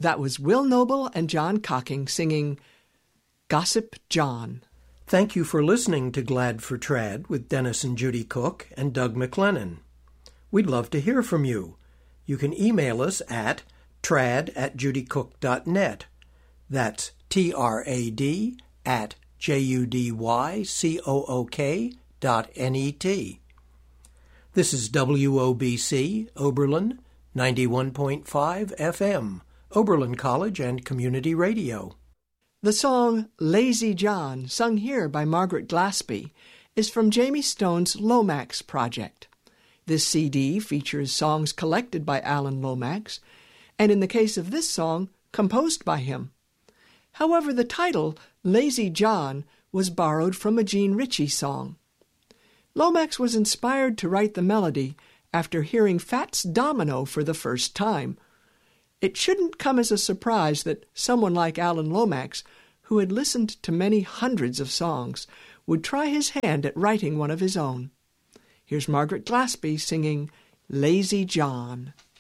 That was Will Noble and John Cocking singing Gossip John. Thank you for listening to Glad for Trad with Dennis and Judy Cook and Doug McLennan. We'd love to hear from you. You can email us at trad@judycook.net. That's trad@judycook.net. This is WOBC, Oberlin, 91.5 FM, Oberlin College and Community Radio. The song Lazy John, sung here by Margaret Glaspie, is from Jamie Stone's Lomax Project. This CD features songs collected by Alan Lomax, and in the case of this song, composed by him. However, the title, Lazy John, was borrowed from a Gene Ritchie song. Lomax was inspired to write the melody after hearing Fats Domino for the first time. It shouldn't come as a surprise that someone like Alan Lomax, who had listened to many hundreds of songs, would try his hand at writing one of his own. Here's Margaret Glaspie singing Lazy John.